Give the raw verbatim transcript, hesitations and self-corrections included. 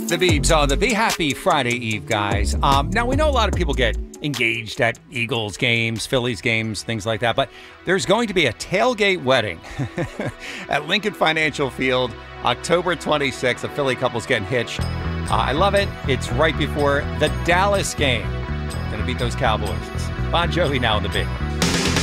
The Beats on the Be Happy Friday Eve, guys. Um, now, we know a lot of people get engaged at Eagles games, Phillies games, things like that, but there's going to be a tailgate wedding at Lincoln Financial Field, October twenty-sixth. A Philly couple's getting hitched. Uh, I love it. It's right before the Dallas game. Going to beat those Cowboys. It's Bon Jovi now in the Big.